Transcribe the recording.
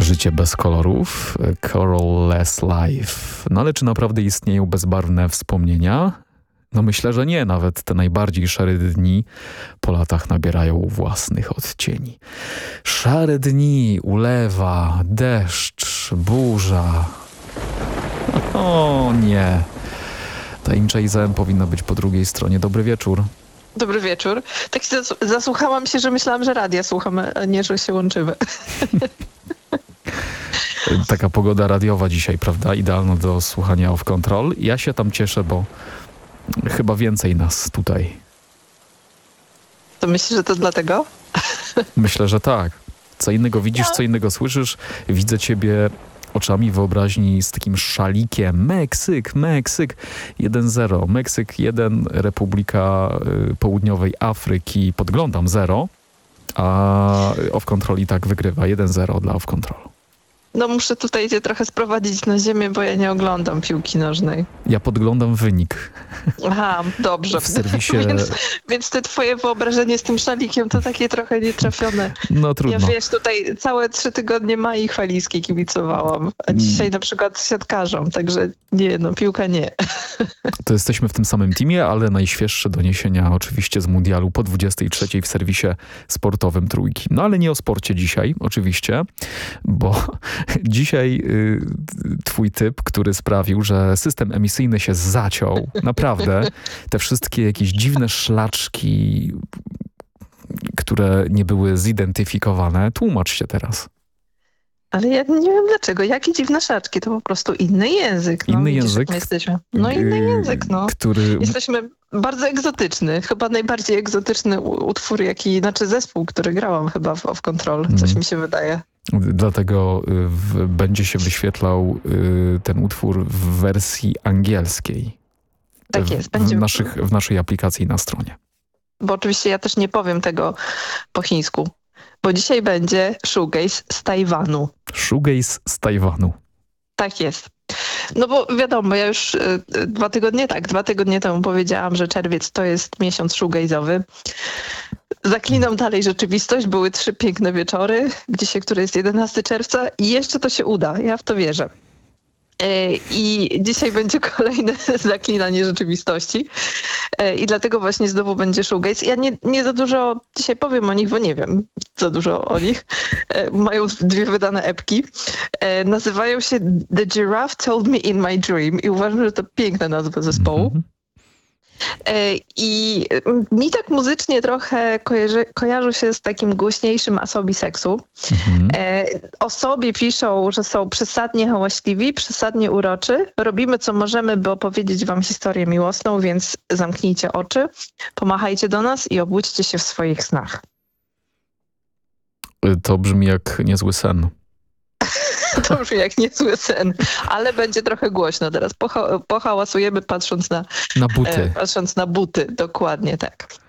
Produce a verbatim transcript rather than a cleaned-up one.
Życie bez kolorów, Colorless Life. No ale czy naprawdę istnieją bezbarwne wspomnienia? No myślę, że nie. Nawet te najbardziej szare dni po latach nabierają własnych odcieni. Szare dni, ulewa, deszcz, burza. O nie. Tajemnicza Iza powinna być po drugiej stronie. Dobry wieczór. Dobry wieczór. Tak się zas- zasłuchałam się, że myślałam, że radia słuchamy, a nie, że się łączymy. Taka pogoda radiowa dzisiaj, prawda? Idealna do słuchania Off Control. Ja się tam cieszę, bo chyba więcej nas tutaj. To myślisz, że to dlatego? Myślę, że tak. Co innego widzisz, co innego słyszysz. Widzę ciebie oczami wyobraźni z takim szalikiem. Meksyk, Meksyk jeden zero. Meksyk jeden, Republika Południowej Afryki. Podglądam zero, a Off Control i tak wygrywa jeden zero dla Off Control. No muszę tutaj cię trochę sprowadzić na ziemię, bo ja nie oglądam piłki nożnej. Ja podglądam wynik. Aha, dobrze. W serwisie... więc, więc te twoje wyobrażenie z tym szalikiem to takie trochę nietrafione. No trudno. Ja wiesz, tutaj całe trzy tygodnie Mai Chwaliskiej kibicowałam, a dzisiaj na przykład siatkarzom, także nie, no piłka nie. To jesteśmy w tym samym teamie, ale najświeższe doniesienia oczywiście z mundialu po dwudziestej trzeciej w serwisie sportowym Trójki. No ale nie o sporcie dzisiaj, oczywiście, bo dzisiaj y, twój typ, który sprawił, że system emisyjny się zaciął. Naprawdę. Te wszystkie jakieś dziwne szlaczki, które nie były zidentyfikowane. Tłumacz się teraz. Ale ja nie wiem dlaczego. Jakie dziwne szaczki? To po prostu inny język. No, inny widzisz, język? jak my jesteśmy. No inny język, no. Który... Jesteśmy bardzo egzotyczny. Chyba najbardziej egzotyczny utwór, jaki, znaczy zespół, który grałam chyba w Off Control. Coś mm. mi się wydaje. Dlatego y, w, będzie się wyświetlał y, ten utwór w wersji angielskiej. Tak w, jest. Będzie... W, naszych, w naszej aplikacji na stronie. Bo oczywiście ja też nie powiem tego po chińsku. Bo dzisiaj będzie shoegaze z Tajwanu. Shoegaze z Tajwanu. Tak jest. No bo wiadomo, ja już y, dwa tygodnie, tak, dwa tygodnie temu powiedziałam, że czerwiec to jest miesiąc shoegaze'owy. Zaklinam dalej rzeczywistość. Były trzy piękne wieczory, dzisiaj, który jest jedenastego czerwca i jeszcze to się uda. Ja w to wierzę. I dzisiaj będzie kolejne zaklinanie rzeczywistości. I dlatego właśnie znowu będzie shoegaze. Ja nie, nie za dużo dzisiaj powiem o nich, bo nie wiem za dużo o nich. Mają dwie wydane epki. Nazywają się The Giraffe Told Me in My Dream i uważam, że to piękna nazwa zespołu. Mm-hmm. I mi tak muzycznie trochę kojarzy, kojarzy się z takim głośniejszym Asobi Seksu. Mhm. O sobie piszą, że są przesadnie hałaśliwi, przesadnie uroczy. Robimy co możemy, by opowiedzieć wam historię miłosną, więc zamknijcie oczy, pomachajcie do nas i obudźcie się w swoich snach. To brzmi jak niezły sen. To brzmi jak niezły sen, ale będzie trochę głośno teraz. Pocha- pohałasujemy patrząc na, na buty. E, patrząc na buty, dokładnie tak.